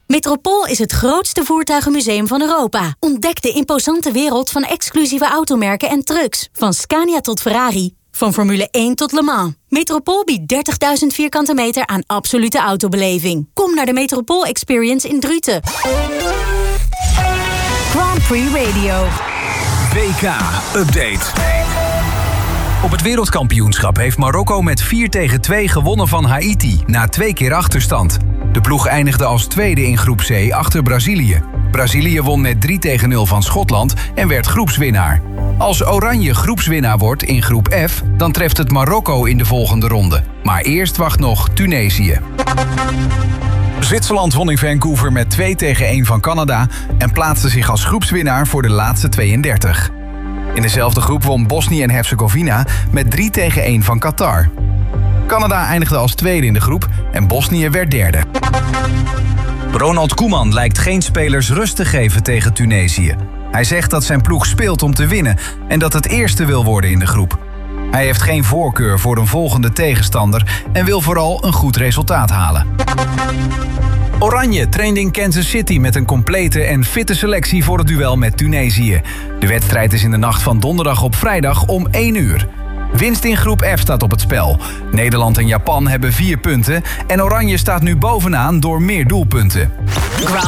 Metropool is het grootste voertuigenmuseum van Europa. Ontdek de imposante wereld van exclusieve automerken en trucks. Van Scania tot Ferrari. Van Formule 1 tot Le Mans. Metropool biedt 30.000 vierkante meter aan absolute autobeleving. Kom naar de Metropool Experience in Druten. Grand Prix Radio. WK-update. Op het wereldkampioenschap heeft Marokko met 4-2 gewonnen van Haiti, na 2 keer achterstand. De ploeg eindigde als tweede in groep C achter Brazilië. Brazilië won met 3-0 van Schotland en werd groepswinnaar. Als Oranje groepswinnaar wordt in groep F, dan treft het Marokko in de volgende ronde. Maar eerst wacht nog Tunesië. Zwitserland won in Vancouver met 2-1 van Canada en plaatste zich als groepswinnaar voor de laatste 32. In dezelfde groep won Bosnië en Herzegovina met 3-1 van Qatar. Canada eindigde als tweede in de groep en Bosnië werd derde. Ronald Koeman lijkt geen spelers rust te geven tegen Tunesië. Hij zegt dat zijn ploeg speelt om te winnen en dat het eerste wil worden in de groep. Hij heeft geen voorkeur voor een volgende tegenstander en wil vooral een goed resultaat halen. Oranje trainde in Kansas City met een complete en fitte selectie voor het duel met Tunesië. De wedstrijd is in de nacht van donderdag op vrijdag om 1 uur. Winst in groep F staat op het spel. Nederland en Japan hebben 4 punten en Oranje staat nu bovenaan door meer doelpunten. Grand